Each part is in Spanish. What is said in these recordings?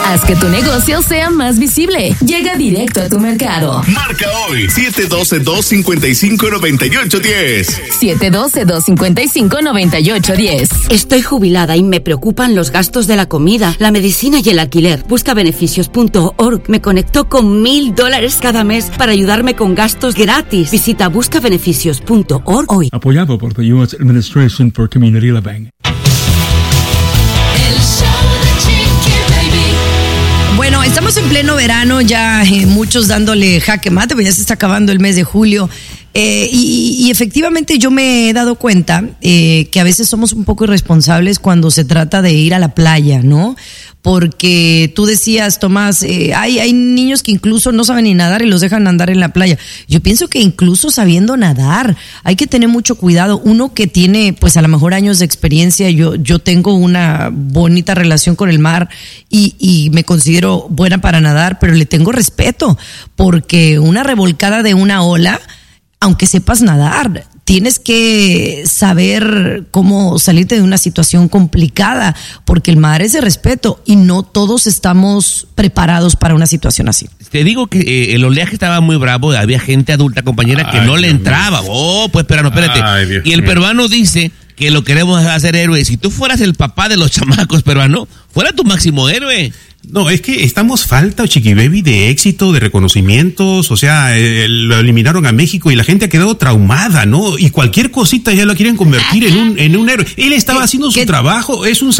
Haz que tu negocio sea más visible. Llega directo a tu mercado. Marca hoy 712-255-9810. 712-255-9810. Estoy jubilada y me preocupan los gastos de la comida, la medicina y el alquiler. Buscabeneficios.org me conectó con $1,000 cada mes para ayudarme con gastos gratis. Visita buscabeneficios.org hoy. Apoyado por the U.S. Administration for Community Living. Bueno, estamos en pleno verano, ya muchos dándole jaque mate, pues ya se está acabando el mes de julio. Y efectivamente yo me he dado cuenta que a veces somos un poco irresponsables cuando se trata de ir a la playa, ¿no? Porque tú decías, Tomás, hay niños que incluso no saben ni nadar y los dejan andar en la playa. Yo pienso que incluso sabiendo nadar hay que tener mucho cuidado. Uno que tiene pues a lo mejor años de experiencia, yo tengo una bonita relación con el mar y me considero buena para nadar, pero le tengo respeto porque una revolcada de una ola, aunque sepas nadar, tienes que saber cómo salirte de una situación complicada, porque el mar es de respeto y no todos estamos preparados para una situación así. Te digo que el oleaje estaba muy bravo, había gente adulta, compañera, que no le entraba. Oh, pues espérate. Y el peruano dice que lo queremos hacer héroe. Si tú fueras el papá de los chamacos peruanos, fuera tu máximo héroe. No, es que estamos falta, Chiqui Baby, de éxito, de reconocimientos. O sea, lo eliminaron a México y la gente ha quedado traumada, ¿no? Y cualquier cosita ya lo quieren convertir en un héroe. Él estaba haciendo su trabajo, es un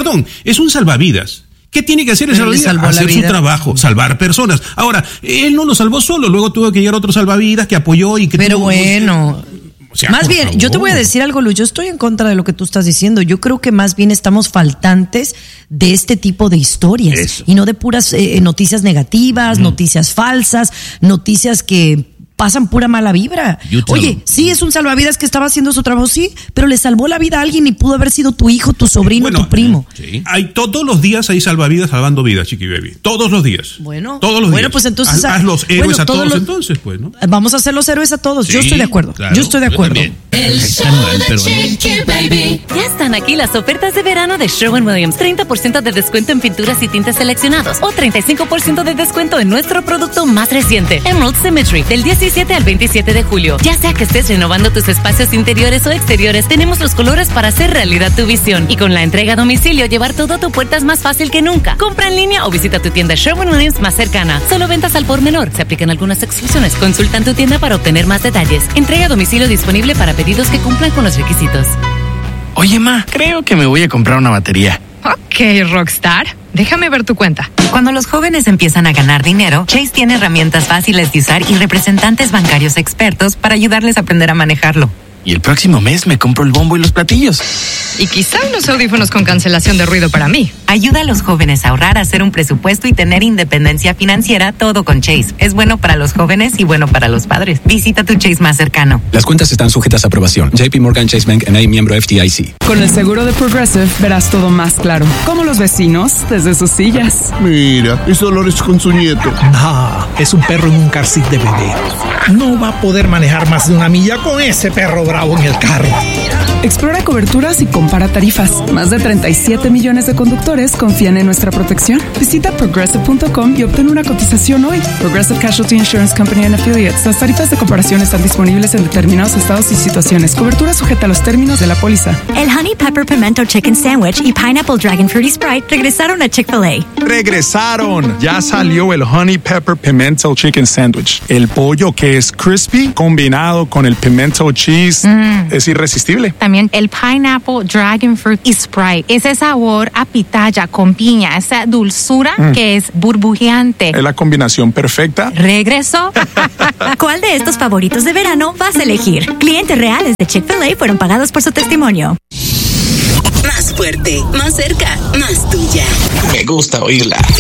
salvavidas. ¿Qué tiene que hacer el salvavidas? Hacer su trabajo, salvar personas. Ahora, él no lo salvó solo, luego tuvo que llegar otro salvavidas que apoyó y que... Pero bueno... O sea, más bien, yo te voy a decir algo, Luis, yo estoy en contra de lo que tú estás diciendo. Yo creo que más bien estamos faltantes de este tipo de historias. Eso. Y no de puras noticias negativas, noticias falsas, noticias que pasan pura mala vibra. Oye, sí, es un salvavidas que estaba haciendo su trabajo, sí, pero le salvó la vida a alguien y pudo haber sido tu hijo, tu sobrino, tu primo. Sí. Todos los días hay salvavidas salvando vidas, Chiqui Baby. Todos los días. Todos los días. Pues entonces haz los héroes a todos entonces, pues, ¿no? Vamos a hacer los héroes a todos. Sí, yo estoy de acuerdo. Claro, yo estoy de acuerdo. El show de Chiqui Baby. Ya están aquí las ofertas de verano de Sherwin-Williams. 30% de descuento en pinturas y tintes seleccionados o 35% de descuento en nuestro producto más reciente, Emerald Symmetry, del 17 al 27 de julio. Ya sea que estés renovando tus espacios interiores o exteriores, tenemos los colores para hacer realidad tu visión. Y con la entrega a domicilio, llevar todo a tu puerta es más fácil que nunca. Compra en línea o visita tu tienda Sherwin-Williams más cercana. Solo ventas al por menor. Se aplican algunas exclusiones. Consulta en tu tienda para obtener más detalles. Entrega a domicilio disponible para pedidos que cumplan con los requisitos. Oye, ma, creo que me voy a comprar una batería. Ok, Rockstar. Déjame ver tu cuenta. Cuando los jóvenes empiezan a ganar dinero, Chase tiene herramientas fáciles de usar y representantes bancarios expertos para ayudarles a aprender a manejarlo. Y el próximo mes me compro el bombo y los platillos. Y quizá unos audífonos con cancelación de ruido para mí. Ayuda a los jóvenes a ahorrar, a hacer un presupuesto y tener independencia financiera, todo con Chase. Es bueno para los jóvenes y bueno para los padres. Visita tu Chase más cercano. Las cuentas están sujetas a aprobación. JP Morgan Chase Bank N.A., miembro FDIC. Con el seguro de Progressive verás todo más claro. Como los vecinos desde sus sillas. Mira, ese olor es con su nieto. No, es un perro en un car seat de bebé. No va a poder manejar más de 1 milla con ese perro bravo en el carro. Explora coberturas y compara tarifas. Más de 37 millones de conductores confían en nuestra protección. Visita Progressive.com y obtén una cotización hoy. Progressive Casualty Insurance Company and Affiliates. Las tarifas de comparación están disponibles en determinados estados y situaciones. Cobertura sujeta a los términos de la póliza. El Honey Pepper Pimento Chicken Sandwich y Pineapple Dragon Fruity Sprite regresaron a Chick-fil-A. ¡Regresaron! Ya salió el Honey Pepper Pimento Chicken Sandwich. El pollo que es crispy combinado con el pimento cheese es irresistible. También el Pineapple Dragon Fruit y Sprite. Ese sabor a pitaya con piña, esa dulzura que es burbujeante. Es la combinación perfecta. ¿Regresó? ¿Cuál de estos favoritos de verano vas a elegir? Clientes reales de Chick-fil-A fueron pagados por su testimonio. Más fuerte, más cerca, más tuya. Me gusta oírla.